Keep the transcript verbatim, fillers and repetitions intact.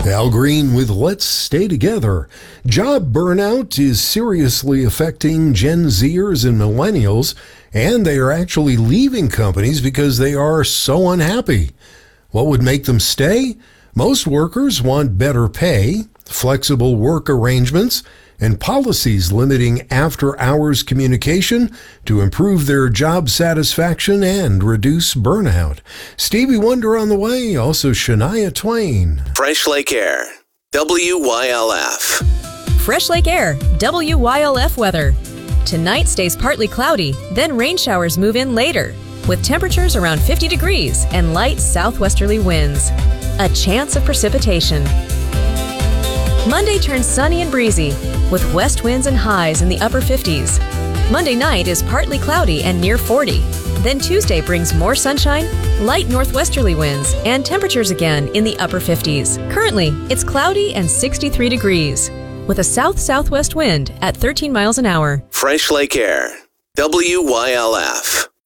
Al Green with Let's Stay Together. Job burnout is seriously affecting Gen Zers and millennials, and they are actually leaving companies because they are so unhappy. What would make them stay? Most workers want better pay, flexible work arrangements, and policies limiting after-hours communication to improve their job satisfaction and reduce burnout. Stevie Wonder on the way, also Shania Twain. Fresh Lake Air, W Y L F. Fresh Lake Air, W Y L F weather. Tonight stays partly cloudy, then rain showers move in later, with temperatures around fifty degrees and light southwesterly winds. A chance of precipitation. Monday turns sunny and breezy, with west winds and highs in the upper fifties. Monday night is partly cloudy and near forty. Then Tuesday brings more sunshine, light northwesterly winds, and temperatures again in the upper fifties. Currently, it's cloudy and sixty-three degrees, with a south-southwest wind at thirteen miles an hour. Fresh Lake Air, W Y L F.